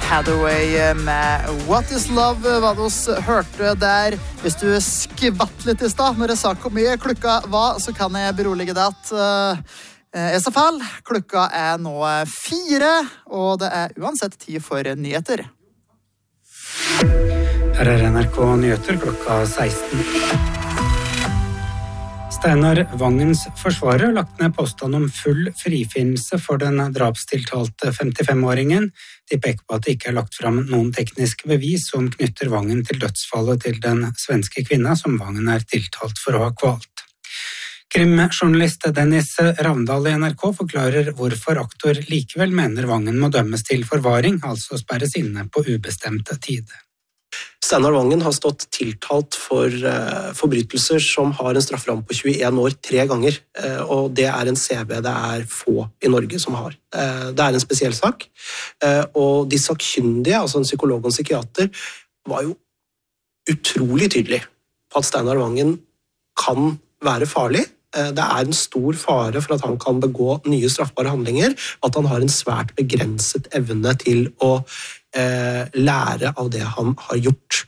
Hathaway med What is Love, hva du hørte der. Hvis du skvatt litt i sted når jeg sa hvor mye klokka var, så kan jeg berolige deg at i så fall, klokka nå 4, og det uansett tid for nyheter. Her NRK Nyheter klokka 16. Steinar Vangens forsvarer har lagt ned påstand om full frifinnelse for den drapstiltalte 55-åringen. De peker på at det ikke lagt fram noen tekniske bevis som knytter Vangen til dødsfallet til den svenske kvinna som Vangen tiltalt for å ha kvalt. Krimjournalist Dennis Ravndal i NRK forklarer hvorfor aktor likevel mener Vangen må dømmes til forvaring, altså sperres inne på ubestemte tid. Steinar Vangen har stått tiltalt for forbrytelser som har en strafferamme på 21 år 3 ganger, og det en CV det få i Norge som har. Det en spesiell sak, og de sakkyndige, altså en psykolog og en psykiater, var jo utrolig tydelig på at Steinar Vangen kan være farlig. Det en stor fare for at han kan begå nye straffbare handlinger, at han har en svært begrenset evne til å lære av det han har gjort.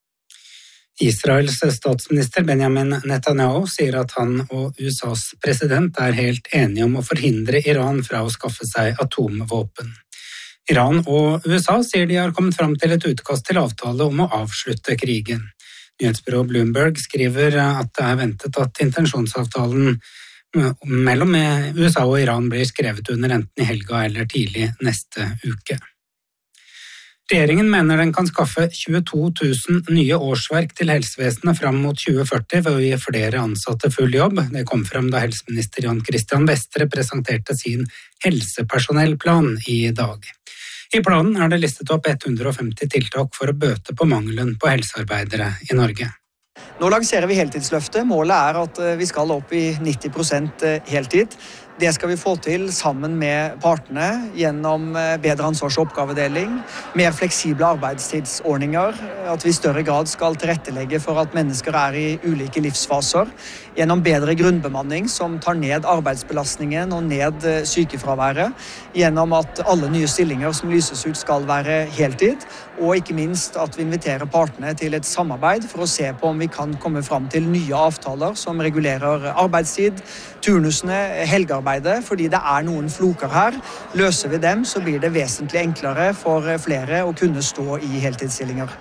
Israels statsminister Benjamin Netanyahu sier at han og USAs president helt enige om å forhindre Iran fra å skaffe seg atomvåpen. Iran og USA sier de har kommet fram til et utkast til avtale om å avslutte krigen. Nyhetsbyrået Bloomberg skriver at det ventet at intensjonsavtalen mellom USA og Iran blir skrevet under enten i helga eller tidlig neste uke. Regjeringen mener den kan skaffe 22 000 nye årsverk til helsevesenet fram mot 2040 ved å gi flere ansatte full jobb. Det kom frem da helseminister Jan Christian Vestre presenterte sin helsepersonellplan i dag. I planen det listet opp 150 tiltak for å bøte på mangelen på helsearbeidere i Norge. Nå lanserer vi heltidsløftet. Målet at vi skal opp i 90% heltid. Det skal vi få til sammen med partene gjennom bedre ansvars- og oppgavedeling, mer fleksible arbeidstidsordninger, at vi i større grad skal tilrettelegge for at mennesker i ulike livsfaser, gjennom bedre grunnbemanning som tar ned arbeidsbelastningen og ned sykefraværet, gjennom at alle nye stillinger som lyses ut skal være heltid, og ikke minst at vi inviterer partene til et samarbeid for å se på om vi kan komme fram til nye avtaler som regulerer arbeidstid, turnusene, helgearbeidet, fordi det noen floker her. Løser vi dem, så blir det vesentlig enklere for flere å kunne stå i heltidsstillinger.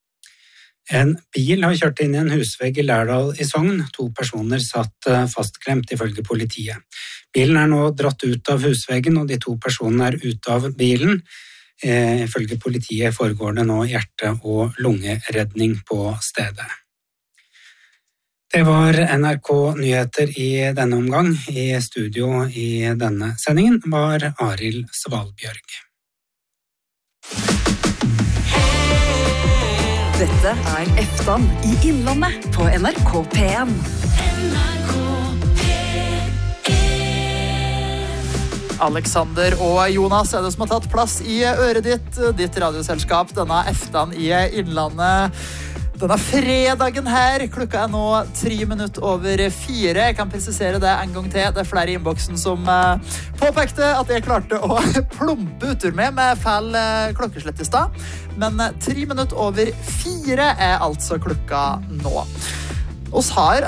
En bil har kjørt inn i en husvegg i Lærdal i Sogn. 2 personer satt fastklemt ifølge politiet. Bilen nå dratt ut av husveggen, og de 2 personene ute av bilen. Ifølge politiet foregår det nå hjerte- og lungeredning på stedet. Det var NRK Nyheter i denne omgang. I studio i denne sendingen var Arild Svalbjørg. Dette Eftan i Innlandet på NRK P1. Alexander og Jonas det som har tatt plass i øret ditt radioselskap, denne Eftan i Innlandet. Denne fredagen her, klokka nå 3 minutter over 4. Jeg kan presisere det en gang til. Det flere i innboksen som påpekte at jeg klarte å plumpe utur med feil klokkeslett i sted. Men 3 minutter over 4 altså klokka nå. Oss har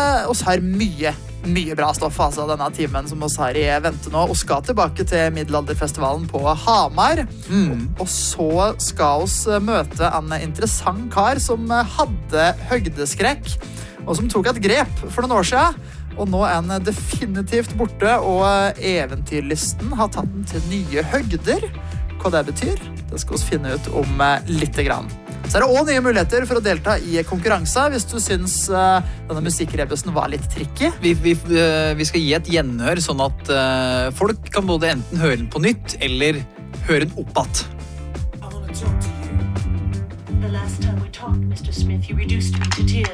mye bra stoff altså, denne timen som oss har i vente nå, og skal tilbake til middelalderfestivalen på Hamar. Og så skal oss møte en interessant kar som hadde høydeskrekk, og som tok et grep for noen år siden, og nå han definitivt borte, og eventyrlysten har tatt den til nye høgder. Hva det betyr, det skal vi finne ut om litt grann. Så det også nye muligheter for å delta i konkurranser hvis du synes denne musikkrebusen var litt tricky. Vi skal gi et gjenhør sånn at folk kan både enten høre den på nytt eller høre den oppatt. I want to talk to you. The last time we talked, Mr. Smith, you reduced me to tears.